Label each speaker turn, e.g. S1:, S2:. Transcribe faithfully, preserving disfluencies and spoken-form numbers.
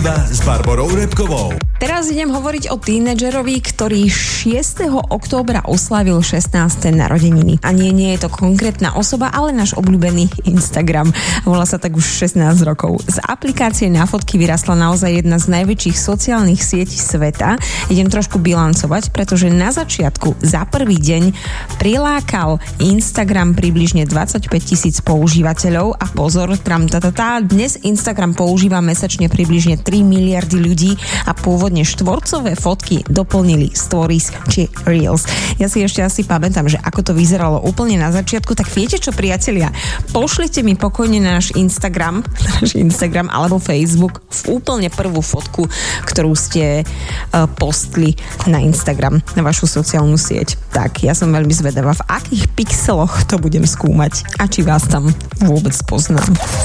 S1: Exkluzíva s Barborou Repkovou.
S2: Teraz idem hovoriť o tínedžerovi, ktorý šiesteho októbra oslávil šestnáste narodeniny. A nie, nie je to konkrétna osoba, ale náš obľúbený Instagram. Volá sa tak už šestnásť rokov. Z aplikácie na fotky vyrastla naozaj jedna z najväčších sociálnych sietí sveta. Idem trošku bilancovať, pretože na začiatku za prvý deň prilákal Instagram približne dvadsaťpäť tisíc používateľov a pozor, tram tatatá, dnes Instagram používa mesačne približne tri miliardy ľudí a pôvodne štvorcové fotky doplnili stories či reels. Ja si ešte asi pamätám, že ako to vyzeralo úplne na začiatku, tak viete čo, priatelia? Pošlite mi pokojne na náš Instagram, náš Instagram alebo Facebook v úplne prvú fotku, ktorú ste uh, postli na Instagram, na vašu sociálnu sieť. Tak, ja som veľmi zvedavá, v akých pixeloch to budem skúmať a či vás tam vôbec poznám.